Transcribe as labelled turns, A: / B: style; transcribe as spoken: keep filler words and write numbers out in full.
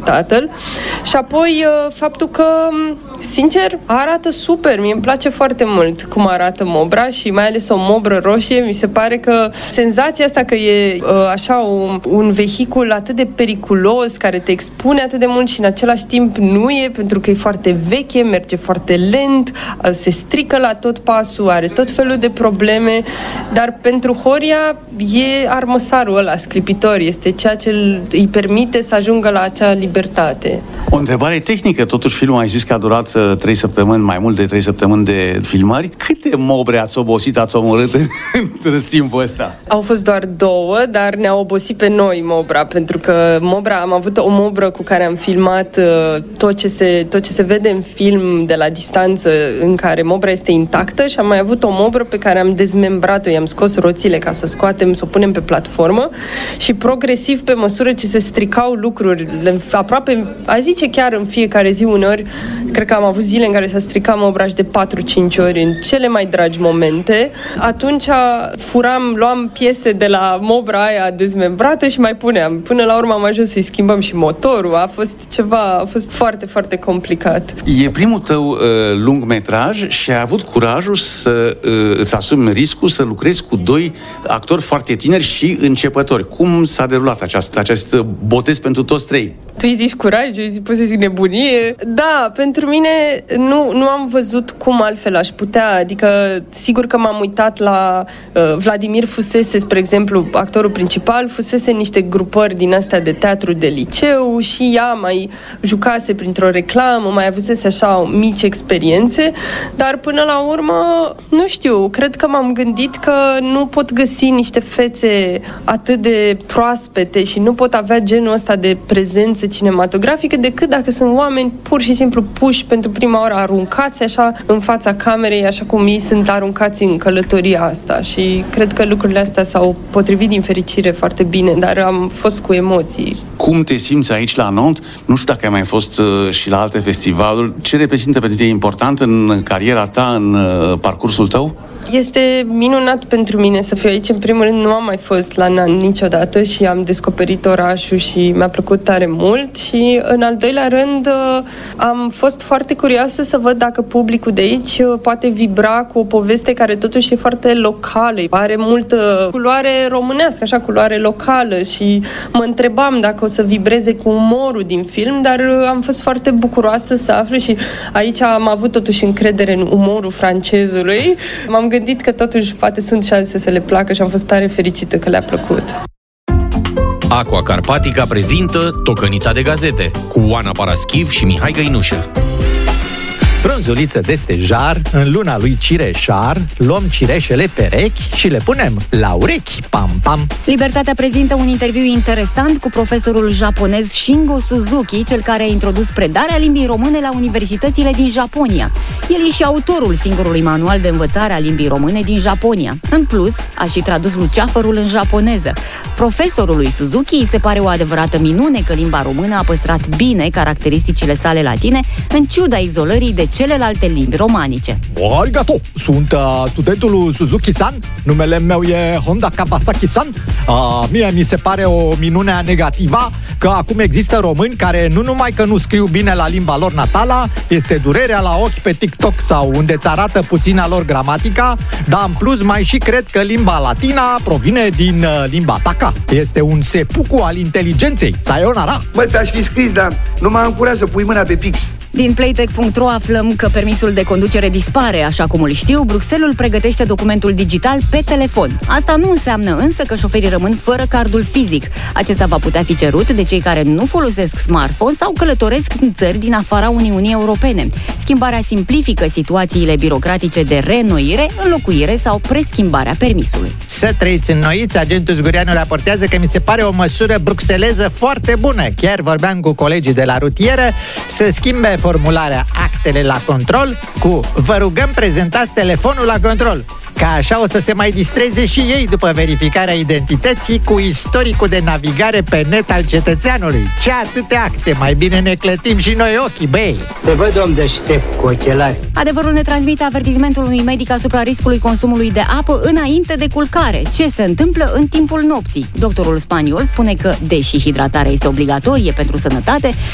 A: tatăl. Și apoi faptul că, sincer, arată super. Mie îmi place foarte mult cum arată Mobra și mai ales o mobră roșie. Mi se pare că senzația asta că e așa un, un vehicul atât de periculos, care te expune atât de mult și în același timp nu e, pentru că e foarte veche, merge foarte lent, se strică la tot pasul, are tot felul de probleme, dar pentru Horia e armăsarul ăla sclipitor, este ceea ce îi permite să ajungă la acea libertate.
B: O întrebare tehnică, totuși filmul ai zis că a durat trei săptămâni, mai mult de trei săptămâni de filmări. Câte mobre ați obosit, ați omorât în timpul ăsta?
A: Au fost doar două, dar ne-a obosit pe noi Mobra, pentru că Mobra, am avut o mobră cu care am filmat uh, tot, ce se, tot ce se vede în film de la distanță, în care Mobra este intactă, și am mai avut o mobră pe care am dezmembrat-o, i-am scos roțile ca să o scoatem, să o punem pe platformă și progresiv, pe măsură ce se stricau lucruri, aproape, aș zice chiar în fiecare zi, uneori, cred că am avut zile în care s-a stricat Mobra și de patru-cinci ori în cele mai dragi momente, atunci furam, luam piese de la Mobra aia dezmembrată și mai puneam. Până la urmă am ajuns să-i schimbăm și motorul, a fost ceva, a fost foarte, foarte complicat.
B: E primul tău uh, lungmetraj și ai avut curajul să uh, îți asumi riscul să lucrezi cu doi actori foarte tineri și începători. Cum s-a derulat aceast, acest botez pentru toți trei?
A: Tu îi zici curaj, eu zic, poți să zic nebunie. Da, pentru mine nu, nu am văzut cum altfel aș putea, adică sigur că m-am uitat la uh, Vladimir fusese, spre exemplu, actorul principal, fusese niște grupări din astea de teatru de liceu și ea mai jucase printr-o reclamă, mai avusese așa mici experiențe, dar până la urmă, nu știu, cred că m-am gândit că nu pot găsi niște fețe atât de proaspete și nu pot avea genul ăsta de prezență cinematografică decât dacă sunt oameni pur și simplu puși pentru prima oară, aruncați așa în fața camerei, așa cum ei sunt aruncați în călătoria asta, și cred că lucrurile astea s-au potrivit din fericire foarte bine, dar am fost cu emoții.
B: Cum te simți aici la Nantes? Nu știu dacă ai mai fost uh, și la alte festivaluri. Ce reprezintă pentru tine important în cariera ta, în uh, parcursul tău?
A: Este minunat pentru mine să fiu aici. În primul rând, nu am mai fost la Nantes niciodată și am descoperit orașul și mi-a plăcut tare mult. Și, în al doilea rând, am fost foarte curioasă să văd dacă publicul de aici poate vibra cu o poveste care totuși e foarte locală. Are multă culoare românească, așa, culoare locală, și mă întrebam dacă o să vibreze cu umorul din film, dar am fost foarte bucuroasă să aflu și aici am avut totuși încredere în umorul francezului. M-am gândit că totuși poate sunt șanse să le placă și am fost tare fericită că le-a plăcut.
C: Aqua Carpatica prezintă Tocănița de gazete cu Oana Paraschiv și Mihai Găinușă.
D: Frunzuliță de stejar, în luna lui Cireșar, luăm cireșele perechi și le punem la urechi, pam, pam.
E: Libertatea prezintă un interviu interesant cu profesorul japonez Shingo Suzuki, cel care a introdus predarea limbii române la universitățile din Japonia. El e și autorul singurului manual de învățare a limbii române din Japonia. În plus, a și tradus Luceafărul în japoneză. Profesorului Suzuki îi se pare o adevărată minune că limba română a păstrat bine caracteristicile sale latine, în ciuda izolării de celelalte limbi romanice.
D: Arigato! Sunt uh, studentul Suzuki-san, numele meu e Honda Kawasaki-san. Uh, mie mi se pare o minune a negativa că acum există români care nu numai că nu scriu bine la limba lor natală, este durerea la ochi pe TikTok sau unde îți arată puțina lor gramatica, dar în plus mai și cred că limba latina provine din uh, limba taka. Este un sepucu al inteligenței. Sayonara!
F: Băi, te-aș fi scris, dar nu m-am încurat să pui mâna pe pix.
E: Din Playtech punct ro aflăm că permisul de conducere dispare, așa cum îl știu. Bruxelles pregătește documentul digital pe telefon. Asta nu înseamnă însă că șoferii rămân fără cardul fizic. Acesta va putea fi cerut de cei care nu folosesc smartphone sau călătoresc în țări din afara Uniunii Europene. Schimbarea simplifică situațiile birocratice de reînnoire, înlocuire sau preschimbarea permisului.
D: Să trăiți înnoiți, agentul Zgureanu raportează că mi se pare o măsură bruxeleză foarte bună. Chiar vorbeam cu colegii de la rutieră să schimbe formularea actele la control cu vă rugăm prezentați telefonul la control. Ca așa o să se mai distreze și ei după verificarea identității cu istoricul de navigare pe net al cetățeanului. Ce atâtea acte, mai bine ne clătim și noi ochii, băi!
G: Te văd om deștept cu ochelari.
E: Adevărul ne transmite avertismentul unui medic asupra riscului consumului de apă înainte de culcare. Ce se întâmplă în timpul nopții? Doctorul spaniol spune că, deși hidratarea este obligatorie pentru sănătate,